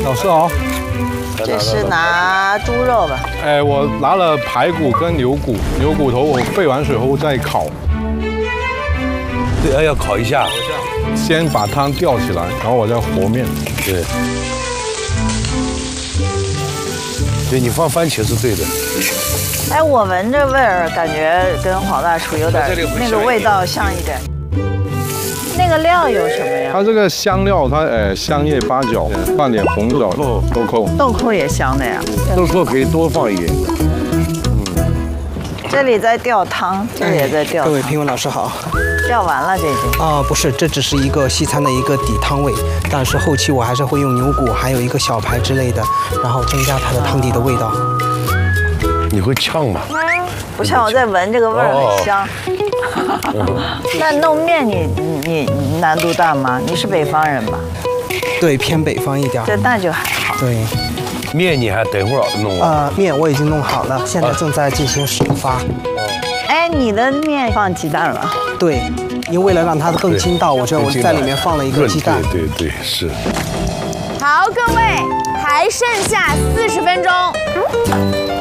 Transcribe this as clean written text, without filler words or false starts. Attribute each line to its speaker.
Speaker 1: 老师好。
Speaker 2: 这是拿猪肉吧？
Speaker 1: 哎，我拿了排骨跟牛骨，牛骨头我沸完水后再烤。
Speaker 3: 对，要烤一下。
Speaker 1: 先把汤吊起来，然后我再和面。
Speaker 3: 对。对你放番茄是对的。
Speaker 2: 哎，我闻这味儿，感觉跟黄大厨有点那个味道像一点。那个料有什么呀？
Speaker 1: 它这个香料，香叶、八角，放点红枣、豆蔻。
Speaker 2: 豆蔻也香的呀。
Speaker 3: 豆蔻可以多放一点。
Speaker 2: 这里在吊汤，这里也在吊。
Speaker 4: 各位评委老师好。
Speaker 2: 吊完了这已经。
Speaker 4: 不是，这只是一个西餐的一个底汤味，但是后期我还是会用牛骨，还有一个小排之类的，然后增加它的汤底的味道。
Speaker 3: 你会呛吗？
Speaker 2: 不像，我在闻这个味儿很香。那弄面你难度大吗？你是北方人吧？
Speaker 4: 对，偏北方一点。
Speaker 2: 那就还好。
Speaker 4: 对。
Speaker 3: 面你还等会儿弄完？
Speaker 4: 面我已经弄好了，现在正在进行首发。
Speaker 2: 哎，你的面放鸡蛋了？
Speaker 4: 对，因为为了让它更筋道，我在里面放了一个鸡蛋。
Speaker 3: 对，是。
Speaker 5: 好，各位，还剩下40分钟。